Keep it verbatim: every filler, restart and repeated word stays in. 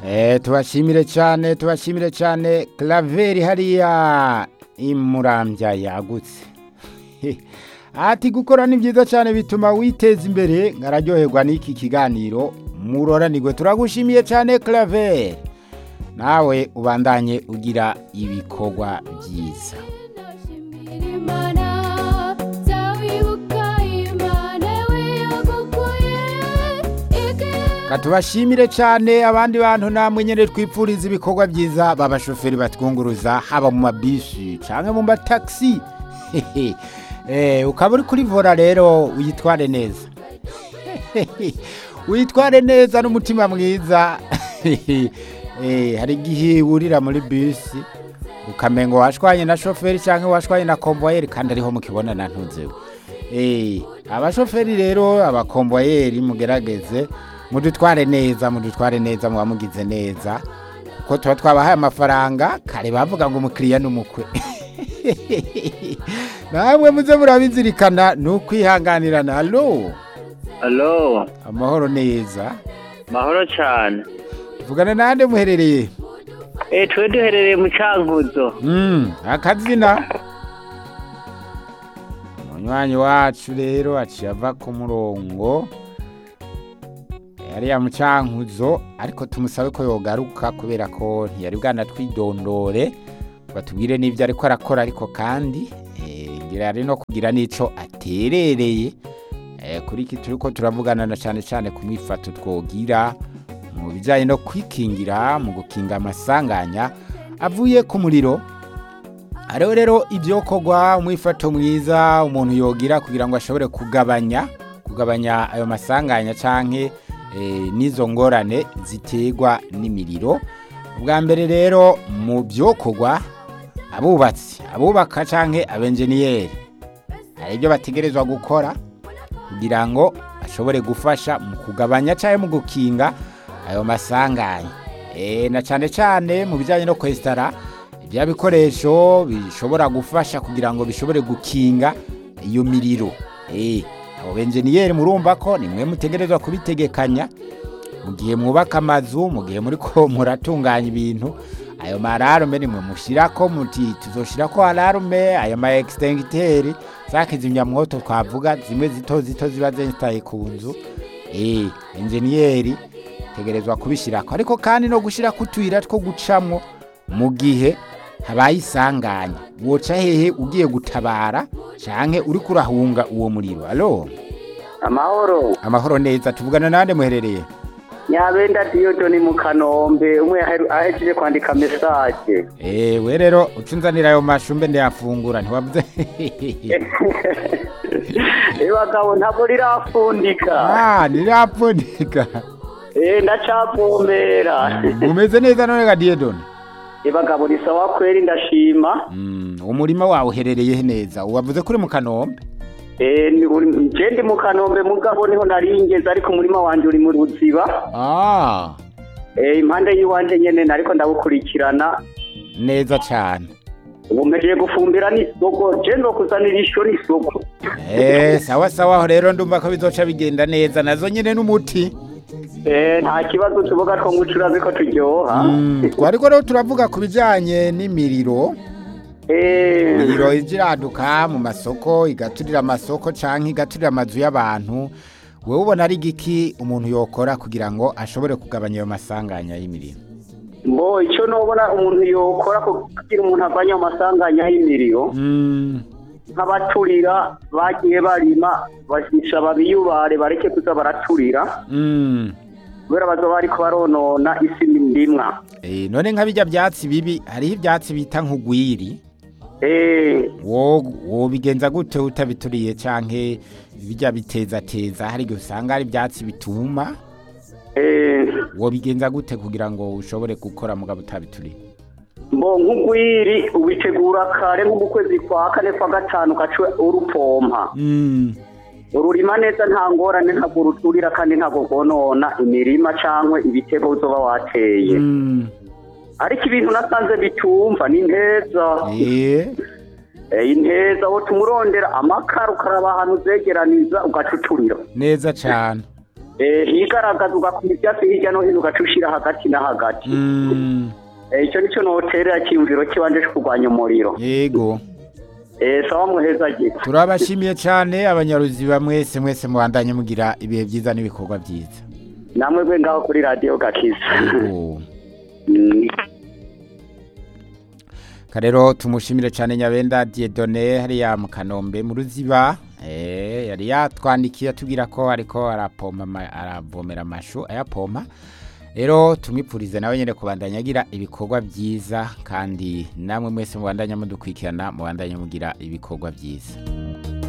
Eh tubashimire cyane tubashimire cyane Claver hariya imurambya yagutse. Ati gukora ni byiza cyane bituma witeza imbere ngararyoherwa n'iki kiganiro muroranirwe turagushimiye cyane Claver. Nawe ubandanye ugira ibikorwa byiza. Katubashimire cyane abandi bantu namwe nyene twipfuriza ibikorwa byiza babashoferi batwunguruza haba mu mabisi canke mu mataxi. Eh ukaburi kuri vora rero uyitware neza. Uyitware neza n'umutima mwiza. Eh hari gihe urira muri bisi ukamengo washwanye na chauffeur canke washwanye na convoyeur kandi ariho mukibona nantuzewe. Eh abashoferi rero abakonvoyeri mugerageze mudutware neza mudutware neza mubamugize neza kuko tuba twabahaye amafaranga kare bavuga ngo umukiriya n'umukwe. Namwe muze murabizirikana n'ukwihanganirana. Allo Allo amahoro neza. Mahoro cyane. Vugana nande muherereye? Eh twe duherereye mu Cankuzo. Mm akazina Munywanyi wacu rero aciyava ku murongo yari mu Cankuzo ariko tumusabe ko yogaruka kubera ko ntiyari bwana twidondore batubwire n'ivyo ariko arakora ariko kandi eh ngira ari no kugira nico aterereye eh kuri iki turiko turavugana na cyane cyane kumwifato twogira mu bijanye no kwikingira mu gukinga amasanganya avuye ku muriro. Ariho rero ibyo kogwa umwifato mwiza umuntu yogira kugira ngo ashobore kugabanya kugabanya ayo masanganya canke e, nizo ngorane ziterwa n'imiriro. Ubwa mbere rero mu byokogwa abubatsi abubaka canke abenjeniyeri ari ibyo bategerezwa gukora kugira ngo ashobore gufasha mu kugabanya canke mu gukinga ayo masanganya. Eh na cyane cyane mu bijanye no kwestara ibya bikoresho bishobora gufasha kugira ngo bishobore gukinga iyo miriro. Eh abo benjeniyeri murumva ko nimwe mutegerezwa kubitegekanya mu gihe mwubaka amazu mu gihe muri ko muratunganya ibintu ayo mararume nimwe mushirako muti tuzoshirako alarme ayo ma extincteur zakizimya mwoto twavuga zimwe zito zito ziba zinstaye ku nzu. Eh enjeniyeri tegerezwa kubishirako ariko kandi no gushira kutwira two gucamwo mu gihe habaye isanganya woca hehe ugiye gutabara canke uri kurahunga uwo muriro. Allo Amahoro amahoro neza tuvugana nande muherereye? Nyabenda Diodoni mu Kanombe umwe ahejeje kwandika message. Eh we rero ucunzanira ayo mashumbe ndeyafungura ntiwavuze. Ewa gabo ntabwo rirafundika. Ah nirafundika. Eh ndacapomera. Umeze neza none ga Diodoni? Eba gabo ni sawa kweri ndashima. Mm umurima wawe uherereye neza uwavuze kuri mu Kanombe? Eh ni ndi mu Kanombe mugabo niho naringeze ariko umurima wanje uri mu Ruziba. Ah eh impande yiwanje nyene nariko ndabukurikirana neza cyane. Ubumeje gufumbira ni soko jendo kuzanira isho ni soko. Eh sawa sawa rero ndumva ko bizoca bigenda neza nazo nyene n'umuti. Eh nta kibazo tuvuga ko ngucuraze ko turyoha. Mm twariko rero turavuga kubijanye n'imiriro. Eh Miriro ijiraduka mu masoko igaturira amasoko canke igaturira amazu y'abantu. Wewe ubona ari giki umuntu yokora kugira ngo ashobore kugabanya ayo masanganya y'imiriro? Mbo ico nobona umuntu yokora kugira umuntu avanye amasanganya y'imiriro. Mm Nk'abaturira bagiye barima bashisha babiyubare bareke kuza baraturira. Mm Kubera bazo bari ko baronona isi ndimwa. Eh none nk'abijya byatsi bibi hariho ibyatsi bita nkugwiri. Eh wo wo bigenza gute utabituriye canke bijya biteza teza hari gusanga ari byatsi bituma. Eh wo bigenza gute kugira ngo ushobore gukora mugabo utabituriye? Mbo nkugwiri ubitegura kare nko mu kwezi kwa kane kwa gatanu kacwe urupompa. Mm Ururima neza nta ngorane ntabwo ruturira kandi ntabwo gonona imirima cankwe ibitego uzoba wateye. Mm Ariko ibintu nasanze bitumva ni nteza. Eh Eh inteza wo tumurondera amakara ukaraba ahantu zegeraniza ugacuturira. neza cyane. eh higaragaza ugakora ivyatsi hirya no hino ugacushira hagati na hagati Mm. eh ico nico noterera cyumviro kibanje cyo kurwanya umuriro Yego. eh sawa muheza gito Turabashimiye cyane abanyaruzi mwese mwese mubandanye mugira ibihe byiza n'ibikorwa byiza. namwe gwe ngaho kuri radio gakiza Yego. Mm. Karero tumushimire cyane Nyabenda Dieudonné hariya mu Kanombe mu Ruziba. Eh yari yatwandikiye atubwira ko ariko arapompa ama- aravomera amashu ayapompa. Rero tumwipfurize nawe nyene kubandanya agira ibikorwa byiza kandi namwe mwese mubandanya mudukwikirana mubandanya mugira ibikorwa byiza.